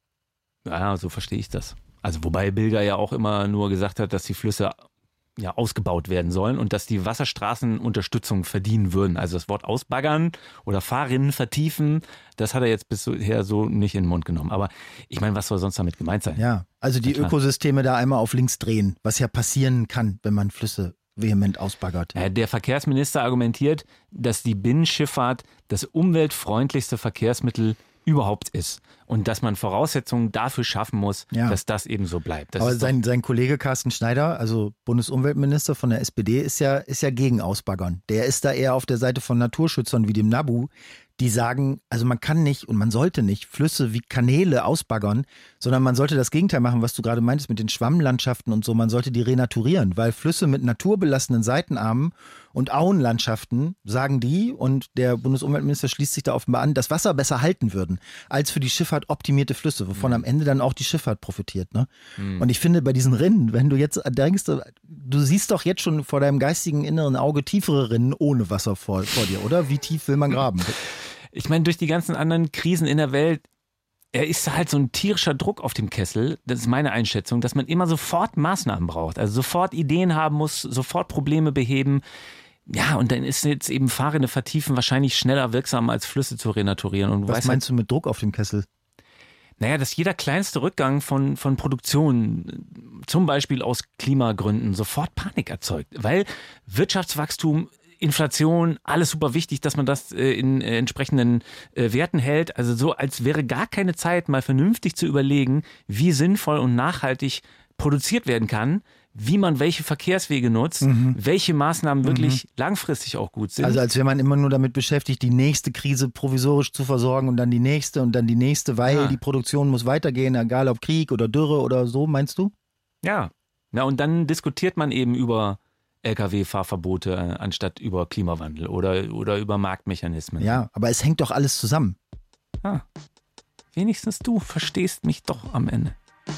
Ja, so verstehe ich das. Also wobei Bilger ja auch immer nur gesagt hat, dass die Flüsse ja, ausgebaut werden sollen und dass die Wasserstraßen Unterstützung verdienen würden. Also das Wort ausbaggern oder Fahrrinnen vertiefen, das hat er jetzt bisher so nicht in den Mund genommen. Aber ich meine, was soll sonst damit gemeint sein? Ja, also die Ökosysteme da einmal auf links drehen, was ja passieren kann, wenn man Flüsse vehement ausbaggert. Ja, der Verkehrsminister argumentiert, dass die Binnenschifffahrt das umweltfreundlichste Verkehrsmittel überhaupt ist. Und dass man Voraussetzungen dafür schaffen muss, ja. dass das eben so bleibt. Das Aber sein, sein Kollege Carsten Schneider, also Bundesumweltminister von der S P D, ist ja, ist ja gegen Ausbaggern. Der ist da eher auf der Seite von Naturschützern wie dem NABU, die sagen, also man kann nicht und man sollte nicht Flüsse wie Kanäle ausbaggern, sondern man sollte das Gegenteil machen, was du gerade meintest mit den Schwammlandschaften und so. Man sollte die renaturieren, weil Flüsse mit naturbelassenen Seitenarmen und Auenlandschaften, sagen die, und der Bundesumweltminister schließt sich da offenbar an, das Wasser besser halten würden, als für die Schifffahrt optimierte Flüsse, wovon mhm. am Ende dann auch die Schifffahrt profitiert. Ne? Mhm. Und ich finde, bei diesen Rinnen, wenn du jetzt denkst, du siehst doch jetzt schon vor deinem geistigen inneren Auge tiefere Rinnen ohne Wasser vor, vor dir, oder? Wie tief will man graben? Ich meine, durch die ganzen anderen Krisen in der Welt, er ist halt so ein tierischer Druck auf dem Kessel, das ist meine Einschätzung, dass man immer sofort Maßnahmen braucht, also sofort Ideen haben muss, sofort Probleme beheben. Ja, und dann ist jetzt eben Fahrrinne vertiefen wahrscheinlich schneller wirksam, als Flüsse zu renaturieren. Und du Was weißt meinst halt, du mit Druck auf dem Kessel? Naja, dass jeder kleinste Rückgang von, von Produktion, zum Beispiel aus Klimagründen, sofort Panik erzeugt. Weil Wirtschaftswachstum, Inflation, alles super wichtig, dass man das äh, in äh, entsprechenden äh, Werten hält. Also so, als wäre gar keine Zeit, mal vernünftig zu überlegen, wie sinnvoll und nachhaltig produziert werden kann, wie man welche Verkehrswege nutzt, mhm. welche Maßnahmen wirklich mhm. langfristig auch gut sind. Also als wäre man immer nur damit beschäftigt, die nächste Krise provisorisch zu versorgen und dann die nächste und dann die nächste, weil ja. die Produktion muss weitergehen, egal ob Krieg oder Dürre oder so, meinst du? Ja, ja, und dann diskutiert man eben über L K W-Fahrverbote äh, anstatt über Klimawandel oder, oder über Marktmechanismen. Ja, aber es hängt doch alles zusammen. Ah, wenigstens du verstehst mich doch am Ende.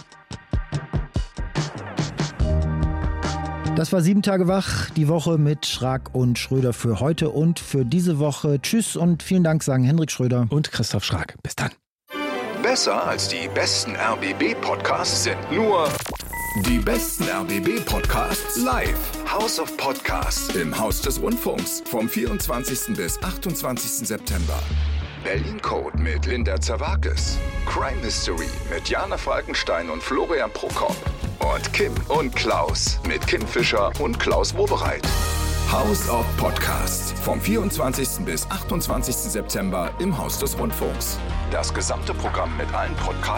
Das war sieben Tage wach, die Woche mit Schrag und Schröder für heute und für diese Woche. Tschüss und vielen Dank, sagen Hendrik Schröder und Christoph Schrag. Bis dann. Besser als die besten R B B-Podcasts sind nur die besten R B B-Podcasts live. House of Podcasts im Haus des Rundfunks vom vierundzwanzigsten bis achtundzwanzigsten September. Berlin Code mit Linda Zerwakis. Crime Mystery mit Jana Falkenstein und Florian Prokop. und Kim und Klaus mit Kim Fischer und Klaus Wowereit. House of Podcasts vom vierundzwanzigsten bis achtundzwanzigsten September im Haus des Rundfunks. Das gesamte Programm mit allen Podcasts